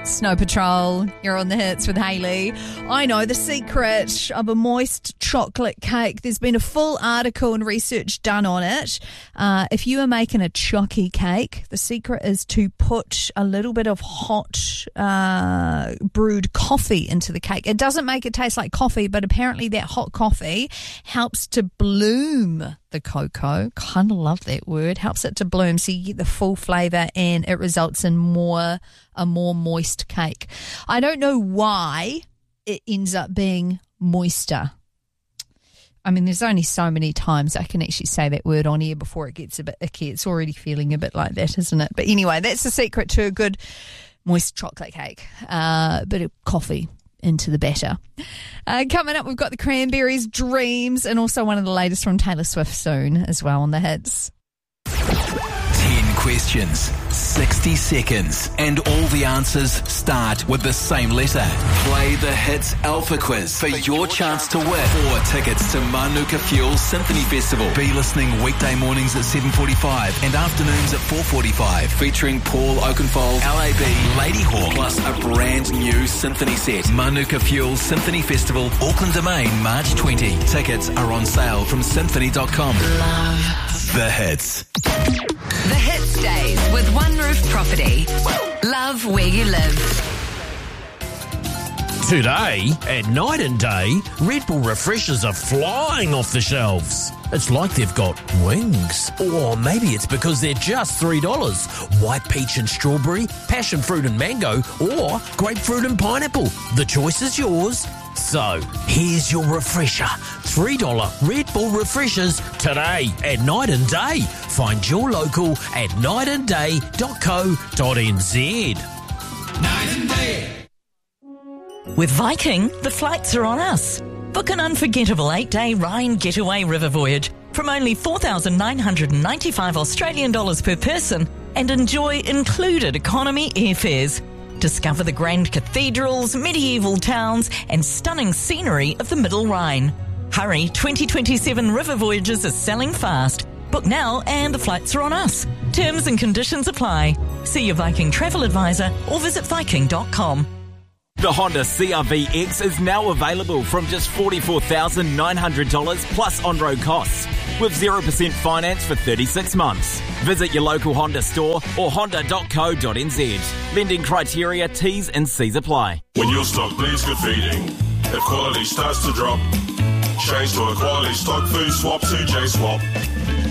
Snow Patrol, you're on the hits with Hayley. I know the secret of a moist chocolate cake. There's been a full article and research done on it. If you are making a chocky cake, the secret is to put a little bit of hot brewed coffee into the cake. It doesn't make it taste like coffee, but apparently that hot coffee helps to bloom the cocoa. Kind of love that word. Helps it to bloom so you get the full flavour and it results in a more moist cake. I don't know why it ends up being moister. I mean, there's only so many times I can actually say that word on here before it gets a bit icky. It's already feeling a bit like that, isn't it? But anyway, that's the secret to a good moist chocolate cake. A bit of coffee into the batter. Coming up, we've got the Cranberries' Dreams and also one of the latest from Taylor Swift soon as well on the hits. 10 questions, 60 seconds, and all the answers start with the same letter. Play the Hits Alpha Quiz for your chance to win 4 tickets to Manuka Fuel Symphony Festival. Be listening weekday mornings at 7:45 and afternoons at 4:45, featuring Paul Oakenfold, LAB, Lady Hawk, plus a brand new symphony set. Manuka Fuel Symphony Festival, Auckland Domain, March 20. Tickets are on sale from symphony.com. Love the hits. The Hit stays with One Roof Property. Love where you live. Today, at night and day, Red Bull refreshers are flying off the shelves. It's like they've got wings. Or maybe it's because they're just $3. White peach and strawberry, passion fruit and mango, or grapefruit and pineapple. The choice is yours. So, here's your refresher. $3 Red Bull refreshers today at night and day. Find your local at nightandday.co.nz. Night and day. With Viking, the flights are on us. Book an unforgettable 8-day Rhine getaway river voyage from only $4,995 Australian dollars per person and enjoy included economy airfares. Discover the grand cathedrals, medieval towns and stunning scenery of the Middle Rhine. Hurry, 2027 river voyages are selling fast. Book now and the flights are on us. Terms and conditions apply. See your Viking travel advisor or visit Viking.com. The Honda CR-V X is now available from just $44,900 plus on-road costs, with 0% finance for 36 months. Visit your local Honda store or honda.co.nz. Lending criteria, T's and C's apply. When your stock needs good feeding, if quality starts to drop, change to a quality stock food swap to J-Swap.